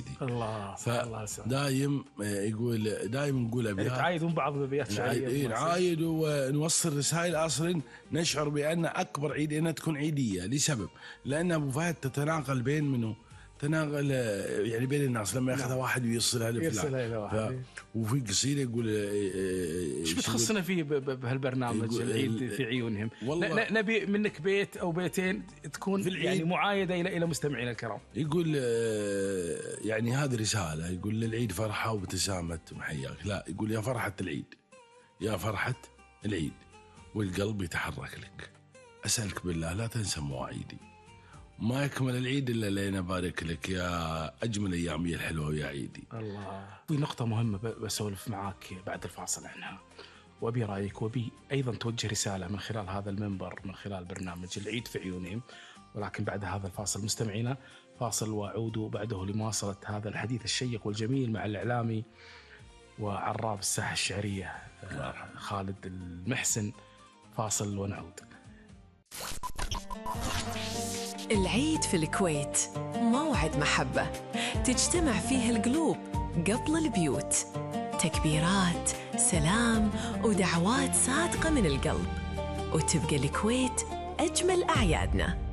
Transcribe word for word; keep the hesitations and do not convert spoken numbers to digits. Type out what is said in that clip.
عيدي. الله الله يسعدك. دايم يقول دايم نقول أبيات تعايدون بعض بأبيات شعرية، نعايد ونوصل رسائل أصلا نشعر بأن أكبر عيد أنها تكون عيدية لسبب، لأن أبو فهد تتناقل بين منه تناقل يعني بين الناس لما ياخذها واحد ويوصلها لفلان. ف... وفي قصيدة يقول ايش بتخصنا فيه بهالبرنامج العيد في عيونهم؟ نبي منك بيت أو بيتين تكون في يعني معايدة إلى إلى مستمعينا الكرام. يقول يعني هذه رسالة، يقول للعيد فرحة وابتسامة محياك، لا يقول يا فرحة العيد يا فرحة العيد والقلب يتحرك لك، أسألك بالله لا تنسى مواعيدي، ما يكمل العيد إلا لين أبارك لك يا أجمل أيامي الحلوة يا عيدي. الله. في نقطة مهمة بسولف معاك بعد الفاصل عنها، وأبي رأيك، وأبي أيضا توجه رسالة من خلال هذا المنبر من خلال برنامج العيد في عيونهم. ولكن بعد هذا الفاصل مستمعينا فاصل، وأعود بعده لمواصلة هذا الحديث الشيق والجميل مع الإعلامي وعراب الساحة الشعرية خالد المحسن. فاصل ونعود. العيد في الكويت موعد محبة تجتمع فيه القلوب قبل البيوت، تكبيرات، سلام ودعوات صادقة من القلب، وتبقى الكويت أجمل أعيادنا.